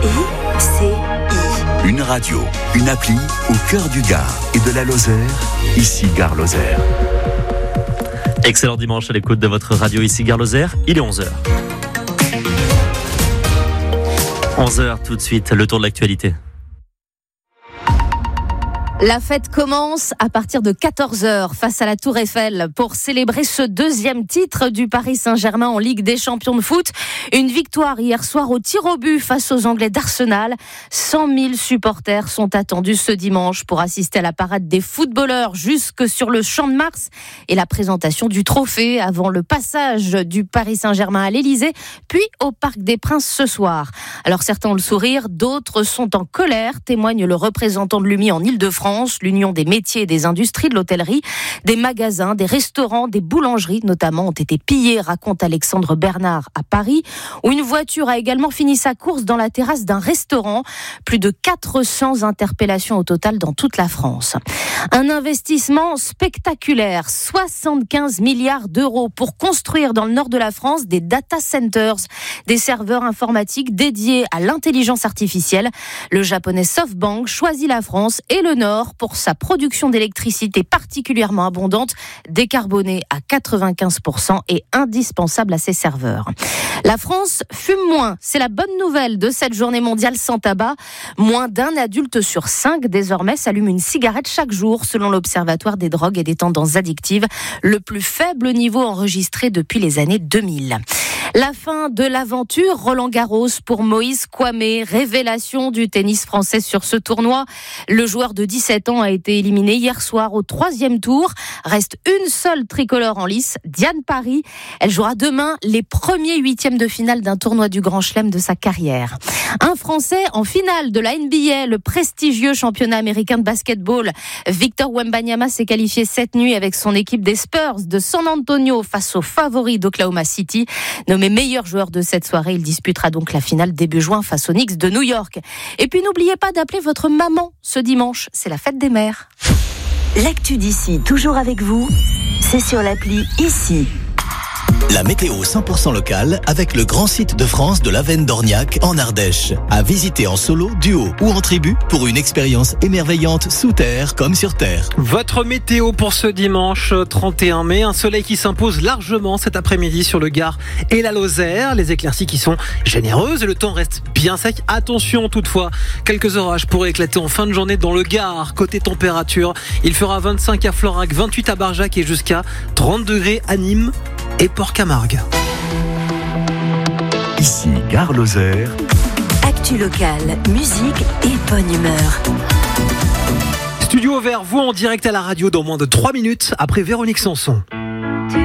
Une radio, une appli au cœur du Gard et de la Lozère, ici Gare Lozère. Excellent dimanche à l'écoute de votre radio ici Gare Lozère, il est 11h. 11h tout de suite, le tour de l'actualité. La fête commence à partir de 14h face à la Tour Eiffel pour célébrer ce deuxième titre du Paris Saint-Germain en Ligue des Champions de foot. Une victoire hier soir au tir au but face aux Anglais d'Arsenal. 100 000 supporters sont attendus ce dimanche pour assister à la parade des footballeurs jusque sur le Champ de Mars et la présentation du trophée avant le passage du Paris Saint-Germain à l'Élysée, puis au Parc des Princes ce soir. Alors certains ont le sourire, d'autres sont en colère, témoigne le représentant de l'UMI en Île-de-France. L'Union des métiers et des industries de l'hôtellerie, des magasins, des restaurants, des boulangeries notamment ont été pillés, raconte Alexandre Bernard à Paris, où une voiture a également fini sa course dans la terrasse d'un restaurant. Plus de 400 interpellations au total dans toute la France. Un investissement spectaculaire, 75 milliards d'euros pour construire dans le nord de la France des data centers, des serveurs informatiques dédiés à l'intelligence artificielle. Le japonais SoftBank choisit la France et le Nord pour sa production d'électricité particulièrement abondante, décarbonée à 95% et indispensable à ses serveurs. La France fume moins, c'est la bonne nouvelle de cette journée mondiale sans tabac. Moins d'un adulte sur 5 désormais s'allume une cigarette chaque jour, selon l'Observatoire des drogues et des tendances addictives, le plus faible niveau enregistré depuis les années 2000. La fin de l'aventure Roland-Garros pour Moïse Kouamé, révélation du tennis français sur ce tournoi. Le joueur de 17 ans a été éliminé hier soir au 3e tour. Reste une seule tricolore en lice, Diane Paris. Elle jouera demain les premiers 8e de finale d'un tournoi du Grand Chelem de sa carrière. Un Français en finale de la NBA, le prestigieux championnat américain de basketball. Victor Wembanyama s'est qualifié cette nuit avec son équipe des Spurs de San Antonio face aux favoris d'Oklahoma City. Nommé meilleur joueur de cette soirée, il disputera donc la finale début juin face aux Knicks de New York. Et puis n'oubliez pas d'appeler votre maman ce dimanche, c'est la fête des mères. L'actu d'ici, toujours avec vous, c'est sur l'appli ici. La météo 100% locale avec le grand site de France de l'Avenne d'Orniac en Ardèche. À visiter en solo, duo ou en tribu pour une expérience émerveillante sous terre comme sur terre. Votre météo pour ce dimanche 31 mai, un soleil qui s'impose largement cet après-midi sur le Gard et la Lozère. Les éclaircies qui sont généreuses et le temps reste bien sec. Attention toutefois, quelques orages pourraient éclater en fin de journée dans le Gard. Côté température, il fera 25 à Florac, 28 à Barjac et jusqu'à 30 degrés à Nîmes et Port-Camargue. Ici Gare Lozère. Actu locale, musique et bonne humeur. Studio vers vous en direct à la radio dans moins de 3 minutes après Véronique Sanson.